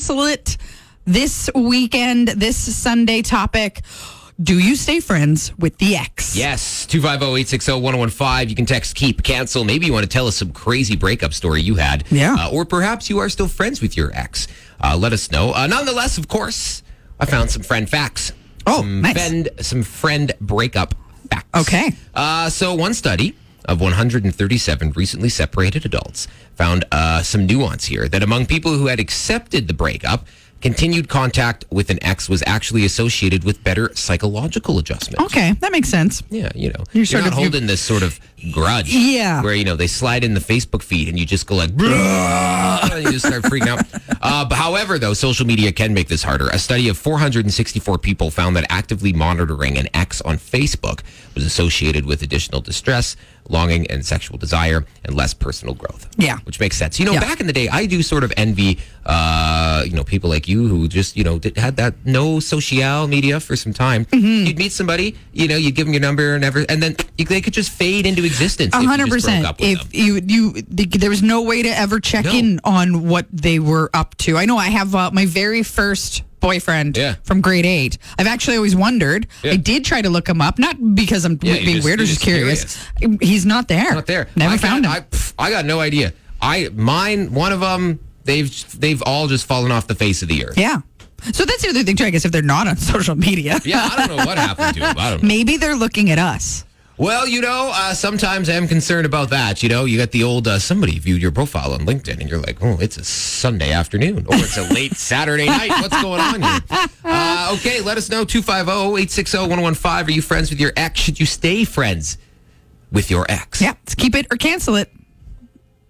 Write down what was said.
cancel it this weekend, this Sunday topic. Do you stay friends with the ex? Yes, 250-860-1015. You can text keep cancel. Maybe you want to tell us some crazy breakup story you had. Yeah. Or perhaps you are still friends with your ex. Let us know. Nonetheless, of course, I found some friend facts. Oh, nice. Some friend breakup facts. Okay. So one study of 137 recently separated adults found some nuance here, that among people who had accepted the breakup, continued contact with an ex was actually associated with better psychological adjustment. Okay, that makes sense. Yeah, you're sort not of- holding this sort of grudge. Yeah. Where, they slide in the Facebook feed and you just go like, "Bruh," and you just start freaking out. But however, though, social media can make this harder. A study of 464 people found that actively monitoring an ex on Facebook was associated with additional distress, longing, and sexual desire, and less personal growth. Yeah. Which makes sense. Yeah. Back in the day, I do sort of envy, people like you who just, had that no social media for some time. Mm-hmm. You'd meet somebody, you'd give them your number and then they could just fade into existence. 100%. If there was no way to ever check in on what they were up to. I know I have my very first boyfriend from grade 8. I've actually always wondered. I did try to look him up, not because I'm being weird or just curious. He's not there. Not there. Never found him. I got no idea. One of them, they've all just fallen off the face of the earth. Yeah. So that's the other thing too, I guess, if they're not on social media. Yeah, I don't know what happened to them. I don't know. Maybe they're looking at us. Well, sometimes I am concerned about that. You got the old, somebody viewed your profile on LinkedIn and you're like, oh, it's a Sunday afternoon or it's a late Saturday night. What's going on here? Okay, let us know. 250-860-1015. Are you friends with your ex? Should you stay friends with your ex? Yeah, let's keep it or cancel it.